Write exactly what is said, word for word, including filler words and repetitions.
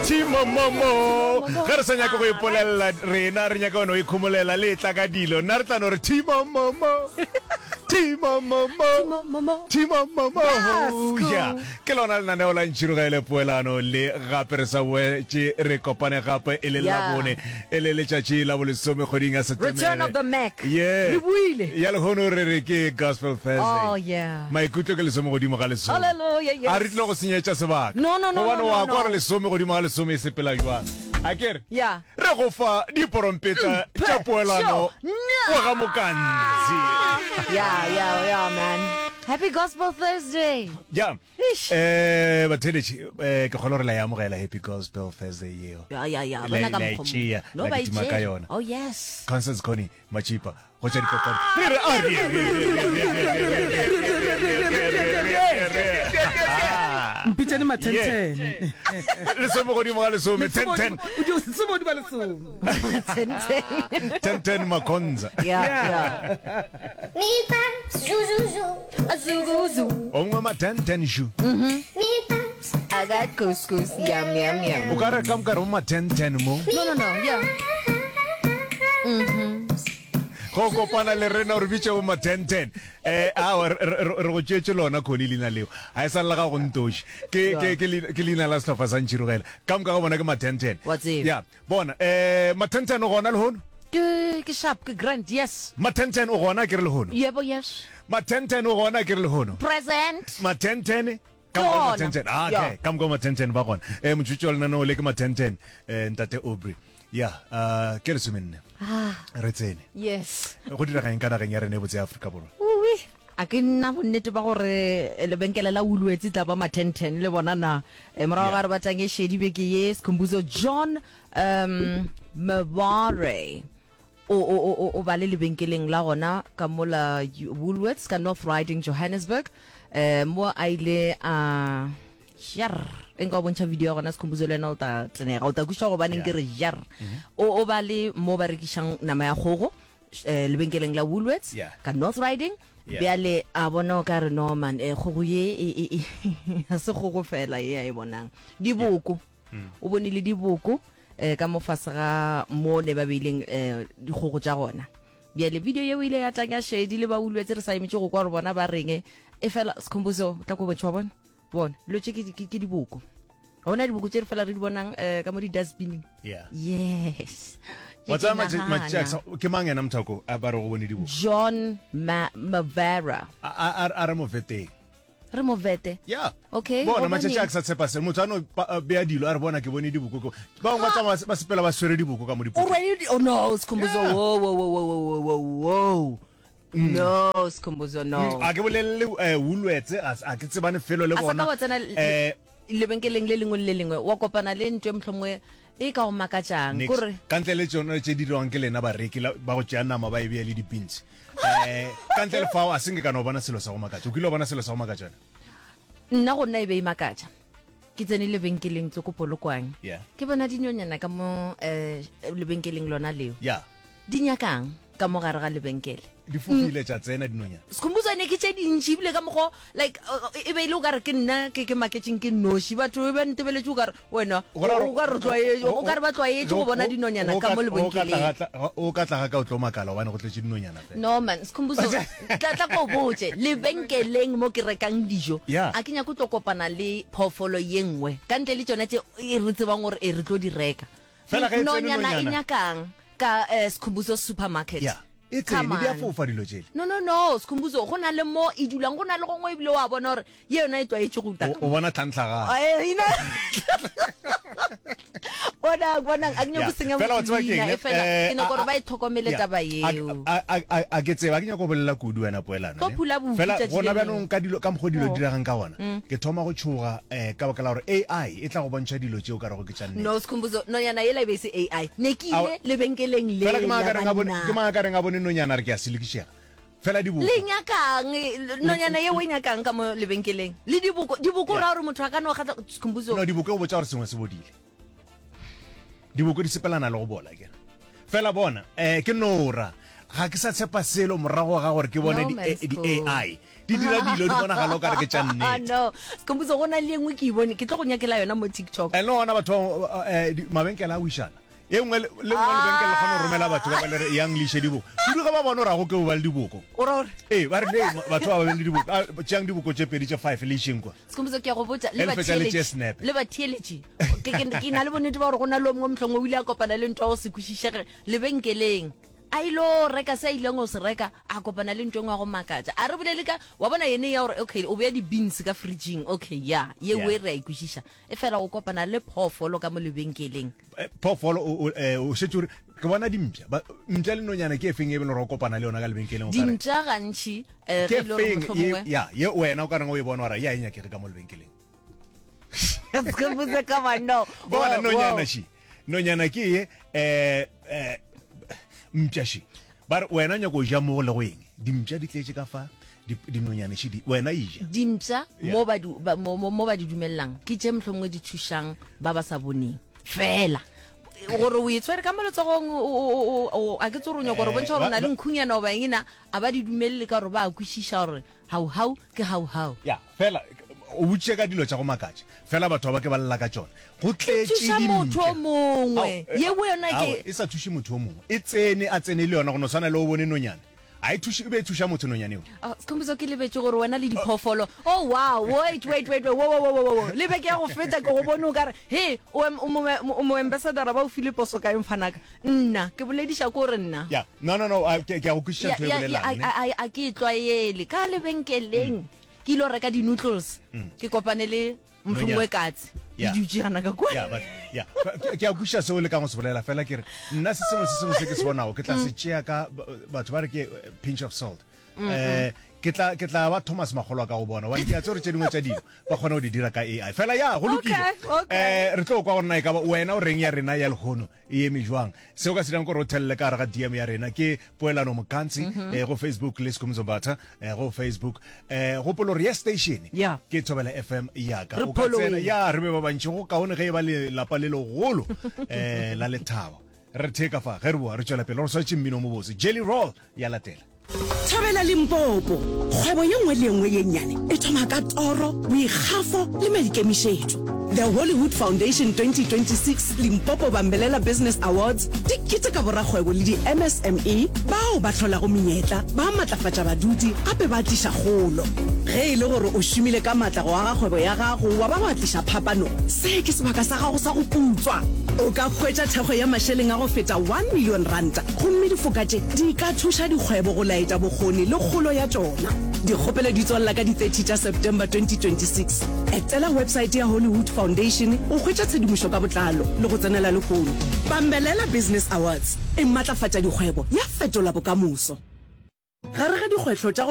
Timo momo ga re sa nyaka go ipolelela rena re nyaka ono ikhomolela le tla ka dilo nna re tla no re timo momo Timo momo Timo momo ya ke lona le nane ola ntshiro ga ile poelano le gape re sa boetse re kopane gape e le la bone e le le tšatši la bolesome kgoding ya September Return of the Mac yeah le buile ya le hono re re ke Gospel Thursday oh yeah maikutlo ke lesome godimo ga lesome hallelujah yes a re tle go senyetša sebaka no no no gobane no, wa no, kwa no. re lesome godimo ga lesome e sepela jwang a kere yeah re go fa diporompetsa tša poelano wa ga mokantsi yeah yeah yeah man happy Gospel Thursday ja eh batheletši eh ke kgolo re la ya amogela happy Gospel Thursday yeo yeah yeah yeah La- bona ka la mokgwa mo. tšea, no la ba kitima ka yona. oh yes Constance Connie Machipa go tša dipopane re re a re re mpitšane matenten lesome godimo ga lesome ten ten semo di ba lesome ten ten ten ten makonza yeah yeah Mipa, zuzuzu, azuguzu ongwe ma ten ten shu mipa, I got couscous yum yum yum o ka re ka mo ka re mo ma ten ten mo no no no yeah go kopana le rena re bitse o ma ten ten eh a re re go tšetše lona khoni lena leo a e sa lla ga go ntoši ke ke ke le- ke lena la setlhopha sa ntšhirogela ka moka ga bona ke ma ten ten What's it? ya bona eh ma ten ten o gona le hono ke ke sharp ke grand yes ma ten ten o gona ke re le hono yebo yes ma ten ten o gona ke re le hono present ma ten ten Ke ka mo ma ona. ten ten ah Yeah. okay ka mo ma ten ten ba gona eh motšhitšo wa lenaneo le ke ma ten ten eh ntate Aubrey ya uh ke le somenne ah re tsene yes go dira ga eng ka nageng ya rene e botse ya Afrika Borwa Ui, a ke nna bonnete ba gore lebenkele la Woolworths tla ba ma ten ten le bona na e morago ga re batlang e shedi beke ye Skhumbuzo John um Mabare o o o o- o ba le lebenkeleng la gona ka mola Woolworths ka North Riding Johannesburg eh mo a ile a jar enka bontsha video ya gona Skhumbuzo le na o ta tsenega o ta kusha go baneng ke re jar o o ba le mo ba rekishang nama ya kgogo eh lebenkeleng la Woolworths Yeah. ka North Riding Yeah. bjale a bona o ka re no man eh kgogo ye e- e- e- ha se kgogo fela ye a e bonang diboko o bonile diboko eh ka mofase ga mo ne ba beileng eh dikgogo tša gona bjale video ye o ile ya tlang ya shedi le ba Woolworths re sa emetše go kwa re bona ba reng e fela Skhumbuzo tla ko botšwa bona bona lo tše ke ke- ke diboko ona diboko tše re fela re di bonang eh ka mo di dustbin yeah yes wa Ke tsa ma nagana. Jackson ke mang ena mthako a ba re go bone dibo John Ma- Mavera a a- a re mo veteng re mo vete yeah Okay, bona go ma tšetše a boneng. ke sa tshepa se motho a no pa- bea dilo a re bona ke bone dibuko ko ba ngwe tsa ba sepela ba swere dibuko ka mo dipokeng already oh no Skhumbuzo Yeah. whoa whoa whoa whoa whoa whoa whoa no Skhumbuzo no a ke bolelele eh Woolworths a a ke tsebane felo le a sa bona ka wa tsena eh lebenkeleng le lengwe le le lengwe wa kopana le ntwe mohlomongwe e ka go makatsang Nix. kore ka ntle le tsone tše di dirwang ke lena bareki la- ba go tšea nama ba e bea le dipintsi eh ka ntle le fao a senge ka no bona selo sa go makatša o kile wa bona selo sa go makatsana nna go nna e be e makatsa ke tsene lebenkeleng tse ko polokwang yeah ke bona dinyonyana ka mo eh lebenkeleng lona leo yeah di nyakang ka mo gare ga lebenkele di fofile tša tsena dinonyana Skhumbuzo ne ke tše dintši ebile ka mokgo like uh, e be ile o kare ke nna ke ke maketšeng ke noši batho ba ntebeletse o kare wena o ka re tlwaetse o ka re ba tlwaetse go bona dinonyana ka mo lebenkeleng o ka tlaga ka o tlo makala gobane go tletse dinonyana fela no man Skhumbuzo tla tla ko botse lebenkeleng mo ke rekang dijo Yeah. a ke nya go tlo kopana le phofolo ye nngwe ka ntle le tsone tse e re tsebang gore e re tlo di reka Fela ga e tsene nonyana e nonyana. nyakang ka eh, Skhumbuzo supermarket yeah e Come tsene di a on. fofa dilo tšele no no no Skhumbuzo go na le mo e dulang go na le gongwe ebile wa bona gore ye yona e tlwaetse go uta o bona tlhantlhaga Ay, ina. Bona bona a Yeah. nya go senya Fela wa tseba mo keng, e fela eh, ke no gore a- ba e tlhokomele Yeah. taba A- yeo a- a- a- a ke tseba ke nyako bolela kudu wena poelano Tlo ne? phula bofi fela tšatši gona le bjanong ka dilo ka mokgwa dilo Oh. diragang ka gona ke thoma go tšhoga um ka baka la gore A I e tla go bontšha dilo tšeo ka rego ke tša nnete no Skhumbuzo no yana yela be se A I ne ke Awa. ile lebenkeleng le fela ke mang a ka reng a bone- la ke banna. mang a ka reng a bone nonyana re ke a selekišega fela diboko le nyakang eh, nonyana ye o e nyakang ka mo lebenkeleng le diboko diboko ra gore motho a ka no kgatla Skhumbuzo no diboko e go botsa gore sengwe se bodile diboko di sepelana le go bola kena fela bona um ke nora ga ke sa tshepa selo morago ga gore ke bone No, di man's di cool. A I di dira dilo di bona galo ka re ke tsa Ah, nnete no Skhumbuzo go na le engwe ke e bone ke tlo go nyakela yona mo TikTok ene ona batho eh mabenkela a wishana e nngwe le le nngwe lebenkele le kgona go romela batho ba ba le re yang lishe diboko kudu ga ba bona ra go ke o ba le diboko o ra gore eh ba re le batho ba ba le diboko a tsang diboko tse pedi tse five le isheng kwa Skhumbuzo ke a go botsa le Le ba fetsa le tše theology snap. le ba theology ke ke ke na le bonnete ba gore go na le mongwe mhlongwe o ile a kopana le ntwa o se khushishege lebenkeleng a ilo reka sa ileng o se reka a kopana le ntwa ngwa go makatsa a re bolele ka wa bona yene ya gore okay o beya di beans ka fridging okay ya ye Yeah. we re a ikushisha e fela go kopana le phofolo ka mo lebenkeleng phofolo o o setse ke bona dimpya ba mpya le nonyana ke efeng e be le go kopana le yona ka lebenkeleng o ka re dintja gantši um ke re ile gore efeng mohlomongwe ya ye wena o ka reng o e bona ora ya enya ke re ka mo lebenkeleng Skhumbuzo ka bano bona Wow, nonyana wow. shi nonyana ke ye eh eh mpya shi ba re wena nya go ja mo le go eng dimpya di tletse ka fa di dinonyane shi di wena ija dimpša Yeah. mo ba du- ba- mo mo- mo ba di dumellang ke tše mohlomongwe di thušang ba ba sa boneng fela gore o e tshwere ka moletsogong a ke tse gore o nyaka gore Eh, bontšha gore o na ba- le ba- nkhunyana o baengena a ba di dumelele ka gore ba a kwešiša gore hau-hau ke hau-hau ya fela o butse ka dilo tsa go makatša fela batho ba ba ke ba lla ka tsone go tletse thuša motho o mongwe Ao, eh, ye o yona ao, ke e sa thuše motho o mongwe e tsene a tsene le yona go no tshwana le o bone nonyane a e thuše e be e thuša motho nonyane o Ah, Skhumbuzo ke lebetse gore wena le diphoofolo oh wow wait wait wait wait wo wo wo wo wo le be ke ya go feta ke go bone o kare he o em- o mo o mo ambassador ba o file poso ka mfanaka nna ke bolediša ko re nna ya no no no a- ke ke a go kwešiša Ya- ntho e ya- ya- bolelang ne a- a- a ke e tlwaele ka lebenkeleng ke ilo reka di-noodles ke kopane le mohlomongwe katse le Ya. diutsegana ka kwa ya but ya ke- ke a kwešiša seo le ka go se bolela fela ke re nna se sengwe se sengwe se ke se bonago ke tla se tšea ka ba- batho ba re ke eh, pinch of salt eh ke tla ke tla ba Thomas Magolo ka go bona wa ke a tsore tše dingwe tša dilo ba kgona go di dira ka A I fela ya go lokile Okay, okay. eh re tlo kwa gore na e ka ba wena o reng ya rena ya legono e eme jwang seo ka se dirang gore o thelele ka gare ga D M ya rena ke poelano mokantsi eh go Facebook le Skhumbuzo Mbatha eh go Facebook eh go polo re ya station Yeah. ke Thobela F M ya ka Re o ka tsena following. ya re be ba bantši go kaone ge e ba le lapa le legolo eh la lethabo re theka fa ge re boa re tswela pele re swatše mmino mo botse Jelly Roll ya latela thobela limpopo kgwebo ye nngwe le ye nngwe ye nnyane e thoma ka toro boikgafo le maikemišetšo the Hollywood Foundation twenty twenty-six Limpopo Bambelela Business Awards di keteka borakgwebo le di-M S M E bao ba tlholago menyetla ba matlafatša badudi gape ba tliša kgolo ge e le gore o šomile ka maatla go aga kgwebo ya gago wa ba wa tliša phapano se ke sebaka sa gago sa go putswa o ka hwetša thekgo ya mašeleng a go feta one million ranta gomme difoka tše di ka thuša dikgwebo go laeta bokgoni le kgolo ya tšona dikgopelo di tswalela ka di-thirty tša september twenty twenty-six etela website ya Hollywood Foundation o hwetša tshedimošo ka botlalo le go tsenela lekgolo Bambelela Business Awards e maatlafatša dikgwebo ya fetola bokamoso gare ga dikgwetlho tša go